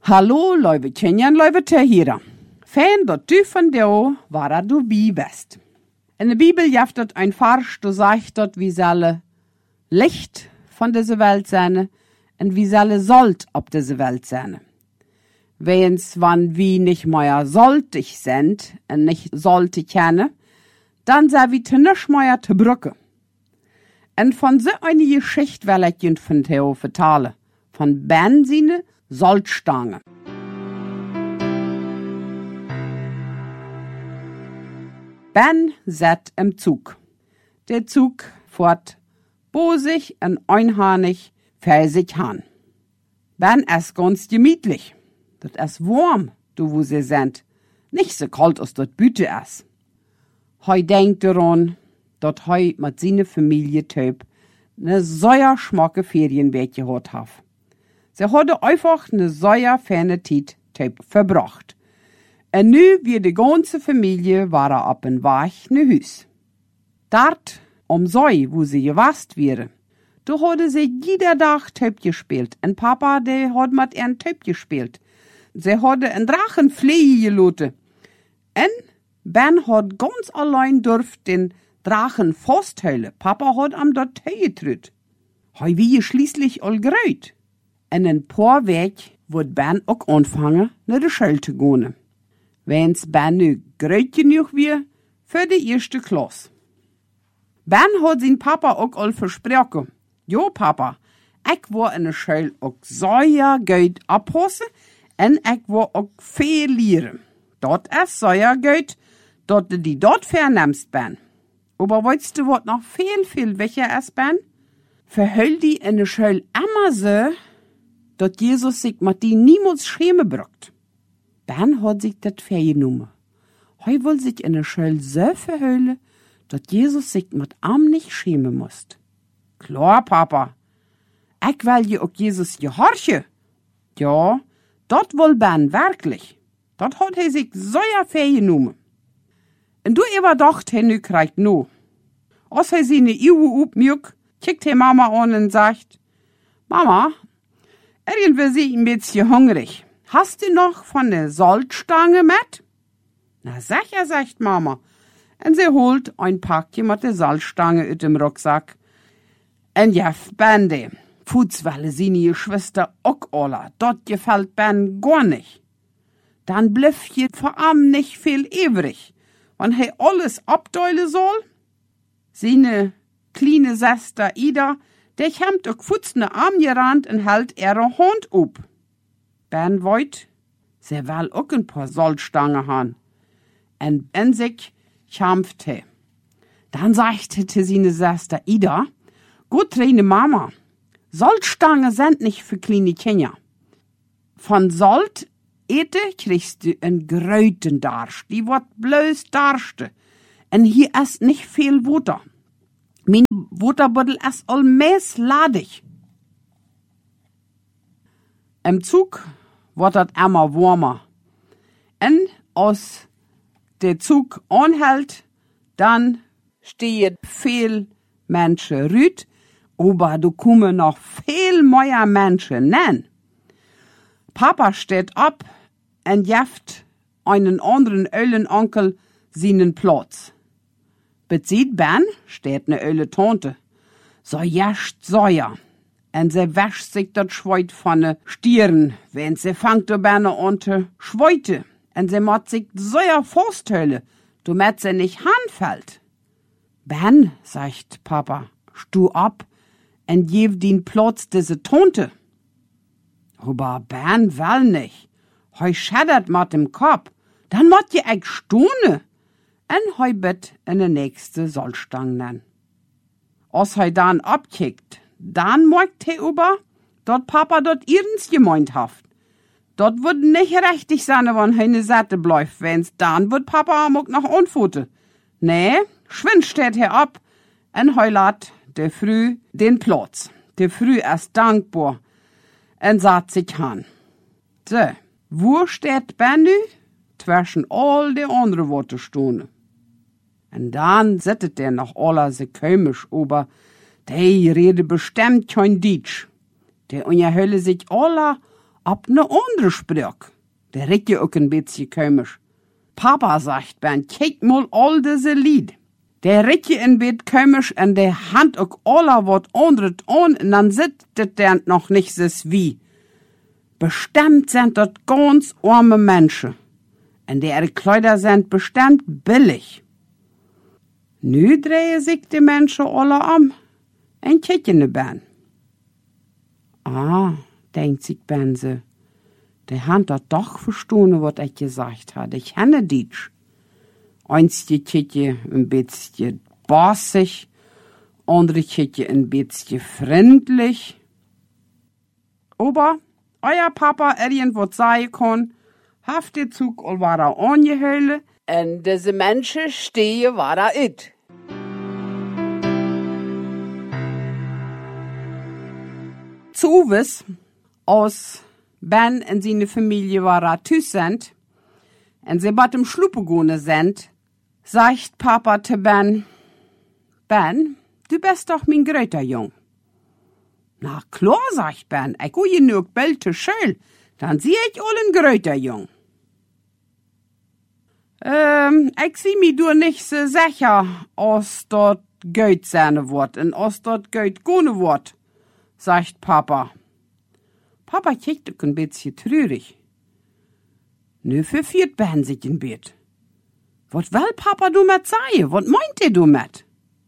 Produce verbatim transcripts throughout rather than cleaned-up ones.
Hallo, lieve Kenyan, lieve Tehira. Fan dat du van deo waar du bij best. In de Bibel jaft dat ein Vers, du sagt dat wie selle Licht von dieser Welt sein und wie selle sollt op diese Welt sein. Wenn's wann wie nicht mehr soltig sind und nicht sollte kennen, dann sei wie te nisch mehr te brücke. Und von so eine Geschichte will ich jünd von Theo vertalen. Von Ben sine Salzstange. Ben sät im Zug. Der Zug fährt bosig und einhornig für sich han. Ben ist ganz gemütlich. Dat ist warm, du wo sie sind. Nicht so kalt, als dort Büte ist. Hei denkt daran, dat hei mit seiner Familie töp ne sehr schmacke Ferienweg gehabt hat. Sie hatte einfach ne sehr ferne Zeit töp verbracht. Und nu wie die ganze Familie war ab en Weg ne Hüs. Dort, um sei, wo sie gewast wäre, da hatte sie jeder Tag töp gespielt. Und Papa, der hat mit ihren töp gespielt. Sie hatte en Drachen fliehen geloten. Und Ben hat ganz allein dürft den Drachen fasthöllen. Papa hat am dort getrüt. Hei wie schließlich all gereut. En ein paar Weg wird Ben auch anfangen, nach der Schule zu gehen. Wenn's Ben nu gereut genug wie für die erste Klasse. Ben hat sein Papa auch all versprochen. Jo, Papa, ich war in der Schule auch sehr gut abpassen und ich war auch viel lernen. Dort ist sehr gut, dass du die dort vernimmst, Ben. Aber weißt du, was noch viel, viel wichtiger ist, Ben? Verhöll die in der Schule immer so, dass Jesus sich mit die niemals schämen braucht. Ben hat sich das vergenommen. Heu will sich in der Schule so verhüllen, dass Jesus sich mit ihm nicht schämen muss. Klar, Papa. Ich will je auch Jesus gehorchen. Ja, dat will Ben wirklich. Dat hat er sich so ja vergenommen. Und du überdacht, er nu kriegt no. Als er seine Iwe upmjuk, kickt er Mama an und sagt, Mama, irgendwie sehe ich ein bisschen hungrig. Hast du noch von der Salzstange mit? Na sicher, sagt Mama. Und sie holt ein Packchen mit der Salzstange aus dem Rucksack. Und ja, Bande, Futzwelle seine Geschwister auch alle. Dort gefällt Ben gar nicht. Dann blüfft je vor ihm nicht viel übrig. Wenn er alles abdeulen soll, seine kleine Schwester Ida, der kommt auch futz ne Arm gerannt und hält ihre Hand up. Ben wollt, sie will auch ein paar Salzstangen haben. Und in sich kämpfte. Dann sagte seine Schwester Ida, gut, kleine Mama, Salzstangen sind nicht für kleine Kinder. Von Salt ete kriegst du en gröten Darsch, die wird bloß Darste. Und hier ist nicht viel Wasser. Mein Wasserbottel ist allmäß ladig. Im Zug wird das immer warmer. Und als der Zug anhält, dann steht viel Menschen rüt, aber du kommen noch viel mehr Menschen nennen. Papa steht ab und jeft einen anderen Ölenonkel seinen Platz. Bezieht Ben, steht ne Öle Tante. So jascht Säuer. Und sie wäscht sich dat Schweut von ne Stirn, wenn sie fangt o Ben an te schweute. Und sie macht sich Säuer Forsthölle, du met sie nicht hanfällt. Ben, sagt Papa, stu ab und gib den Platz diese Tante. Aber Ben will nicht. Heu schädert mit dem Kopf. Dann mott je eig stune. En heu bet in de nächste Salzstange nen. Als heu dann abkickt, dann merkt he über, dat Papa dort ihrens gemeint haft. Dort wird nicht richtig sein, wenn he ne Seite bleibt, wenn's dann wird Papa amok noch anfute. Nee, schwind steht he ab, en heu lat de Früh den Platz. De Früh ist dankbar en sagt sich han. So, wo steht Ben nu? Zwischen all die andere Wortestunden. Und dann sittet der noch aller se komisch, aber der rede bestimmt kein Deutsch. Der unterhölle sich aller ab ne andere Sprüch. Der redt ja auch ein bisschen komisch. Papa, sagt Ben, kijk mal all diese Lied. Der redt ja ein bisschen komisch und der hand auch aller wat anderes an und dann sitzt der noch nicht so wie. Bestimmt sind dort ganz arme Menschen. Und deren Kleider sind bestimmt billig. Nu drehen sich die Menschen alle um und kicken ne Ben. Ah, denkt sich Ben so. Der hat dat doch verstanden, was ich gesagt habe. Ich kenne Deutsch. Einste kicken ein bisschen bossig, andere kicken ein bisschen freundlich. Aber euer Papa irgendwas sagen kann, haft der Zug all war er angeheulen, und diese Menschen stehen war er it. Zu wiss, aus Ben und seine Familie war er tüß sind, und sie bat im Schluppegone sind, sagt Papa zu Ben, Ben, du bist doch mein gröter Jung. Na klar, sagt Ben, ich will nur belte schön, dann sieh ich all ein gröter Jung. Ähm, ich sieh mi du nicht so sicher, aus dort Geld seine Wort und aus dort Geld gone Wort, sagt Papa. Papa kickt auch ein bisschen trürig. Nö, für viert Ben sich in Bett. Wat will Papa du mit sagen? Wat meint ihr du mit?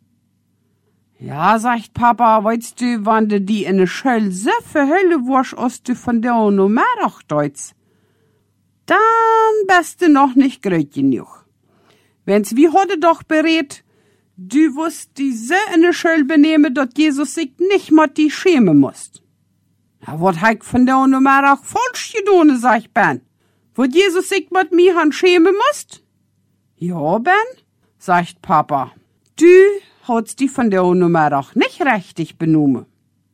Ja, sagt Papa, weißt du, wann du die in ne Schöll so verhölle warst, aus du von der no mehr auch deutz, dann bist du noch nicht gröt genug. Wenn's wie heute doch berät, du wusst die so in ne Schöll benehmen, dat Jesus sich nicht mal die schämen musst. Ja, wat heik von der no mehr auch falsch gedone, sagt Ben. Wat Jesus sich mit mir han schämen musst? Ja, Ben, sagt Papa, du hat's die von der Nummer auch nicht richtig benommen.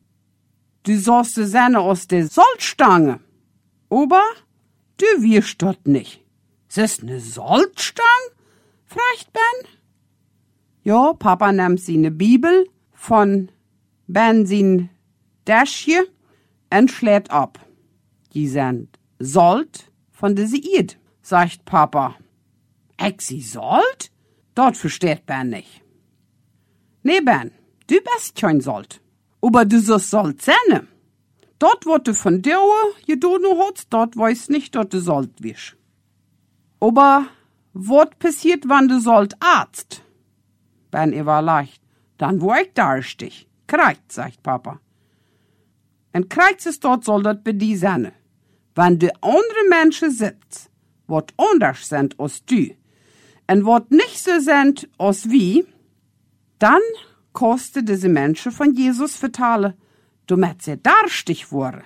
Du sollst die Sahne aus der Salzstange. Aber du wirst dort nicht. Es ist ne Salzstange? fragt Ben. Ja, Papa nimmt seine Bibel von Ben sein Täschchen und schlägt ab. Die sind Salt von der Seid, sagt Papa. Ich sie Salt? Dort versteht Ben nicht. Nee, Ben, du bist kein Salt. Aber du sollst Salt sein. Dort, wo du von dir gedono hast, dort weiß nicht, dass du Salt bist. Aber was passiert, wenn du Salt arzt? Ben, ihr war leicht. Dann wo ich da dich. Kreuz, sagt Papa. Ein Kreuz ist dort, soll dort bei dir sein. Wenn du andere Menschen sitzt, wat anders sind als du, und wat nicht so sind als wie, dann kostet diese Menschen von Jesus vertalen, damit sie darstig wurden.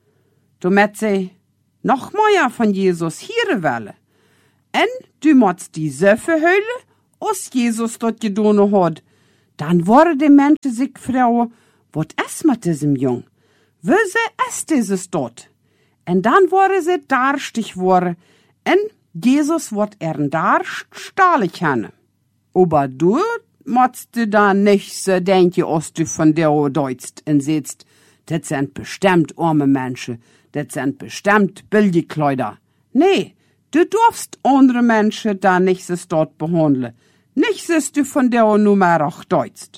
Damit sie noch mehr von Jesus hören wollen. Und du musst die so verhüllen, als Jesus dort gedono hat. Dann wollen die Menschen sich fragen, was ist mit diesem Jung? Wo ist dieses dort? Und dann wollen sie darstig worden. Und Jesus wird ihren Darst stahlig haben. Aber du musst du da nicht so denken, als du von der deutst und sitzt, das sind bestimmt arme Menschen, das sind bestimmt Billigkleider. Nee, du darfst andere Menschen da nicht so dort behandeln. Nicht, dass du von der Nummer auch deutst.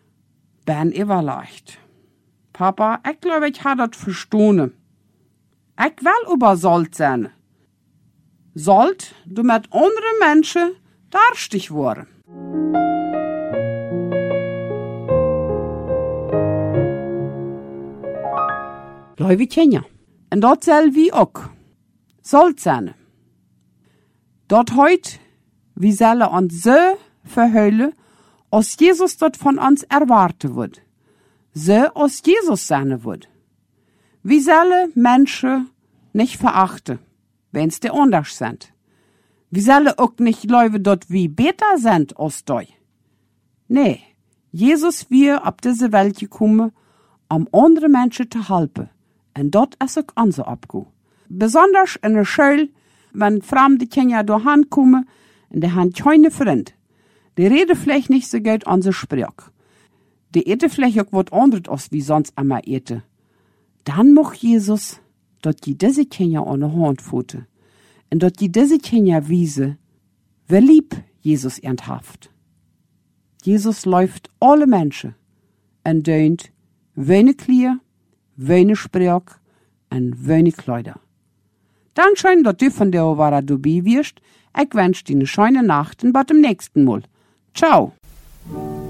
Ben überleicht. Papa, ich glaube, ich habe das verstanden. Ich will über Salt sein. Salt, du mit anderen Menschen darstig worden. Leute kennen. Und dort soll wie auch Salt sein. Dort heut, wie sollen uns so verhüllen, als Jesus dort von uns erwarten wird. So als Jesus sein wird. Wie sollen Menschen nicht verachten, wenn's die anders sind. Wie sollen auch nicht Leute dort wie besser sind als die. Nee, Jesus wir ab diese Welt gekommen, um andere Menschen zu helfen. Und dort ist auch unser Abgu. Besonders in der Schule, wenn fremde Kinder da kommen, und die haben keine Freund. Die reden vielleicht nicht so gut unser Sprach. Die eten vielleicht auch was anderes als wie sonst immer eten. Dann muss Jesus dat die diese Kinder an der Hand foten. En dat die diese Kinder wiese, wie lieb Jesus ernsthaft. Jesus läuft alle Menschen en deunt wenig Klier, wenig Sprach en wenig Kleider. Dankeschön, dass du von der Ovara dabei wirst. Ich wünsche dir eine schöne Nacht und bis zum nächsten Mal. Ciao.